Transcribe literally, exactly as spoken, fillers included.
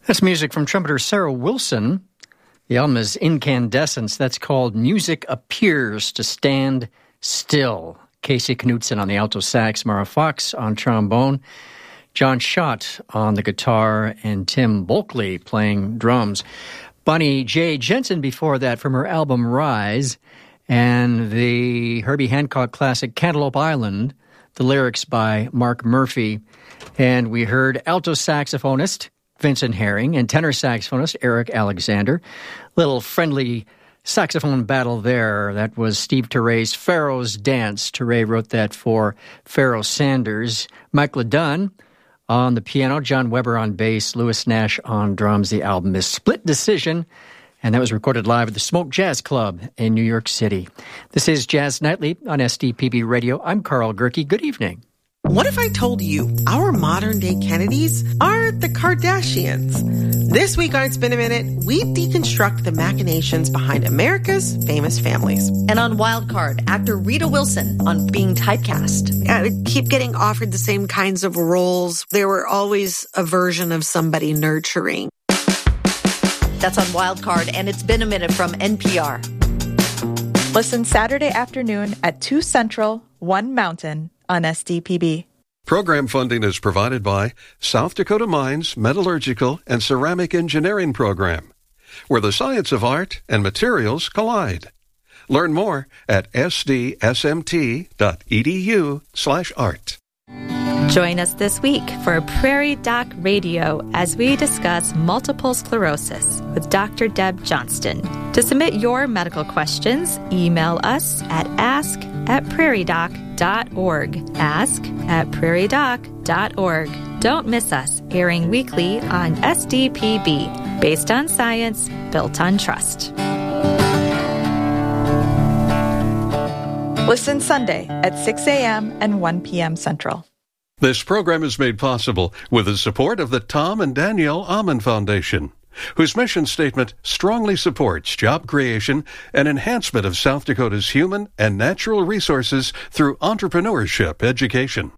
That's music from trumpeter Sarah Wilson. The album is Incandescence. That's called Music Appears to Stand Still. Casey Knutson on the alto sax, Mara Fox on trombone, John Schott on the guitar, and Tim Bulkley playing drums. Bonnie J. Jensen before that from her album Rise, and the Herbie Hancock classic Cantaloupe Island, the lyrics by Mark Murphy. And we heard alto saxophonist Vincent Herring and tenor saxophonist Eric Alexander. Little friendly saxophone battle there. That was Steve Turay's Pharaoh's Dance. Turay wrote that for Pharoah Sanders. Mike LeDunn on the piano, John Weber on bass, Louis Nash on drums. The album is Split Decision, and that was recorded live at the Smoke Jazz Club in New York City. This is Jazz Nightly on S D P B Radio. I'm Carl Gerke. Good evening. What if I told you our modern-day Kennedys are the Kardashians? This week on It's Been a Minute, we deconstruct the machinations behind America's famous families. And on Wildcard, actor Rita Wilson on being typecast. I keep getting offered the same kinds of roles. There were always a version of somebody nurturing. That's on Wildcard, and It's Been a Minute from N P R. Listen Saturday afternoon at two Central, one Mountain on S D P B. Program funding is provided by South Dakota Mines Metallurgical and Ceramic Engineering Program, where the science of art and materials collide. Learn more at sdsmt.edu slash art. Join us this week for Prairie Doc Radio as we discuss multiple sclerosis with Doctor Deb Johnston. To submit your medical questions, email us at ask at prairiedoc.org. Ask at prairiedoc.org. Don't miss us, airing weekly on S D P B, based on science, built on trust. Listen Sunday at six a.m. and one p.m. Central. This program is made possible with the support of the Tom and Danielle Amen Foundation, whose mission statement strongly supports job creation and enhancement of South Dakota's human and natural resources through entrepreneurship education.